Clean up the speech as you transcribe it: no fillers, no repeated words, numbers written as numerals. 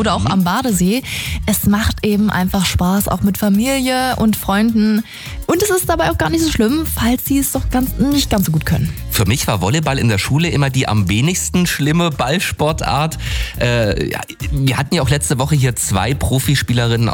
oder auch am Badesee. Es macht eben einfach Spaß, auch mit Familie und Freunden. Und es ist dabei auch gar nicht so schlimm, falls sie es doch nicht ganz so gut können. Für mich war Volleyball in der Schule immer die am wenigsten schlimme Ballsportart. Wir hatten ja auch letzte Woche hier 2 Profispielerinnen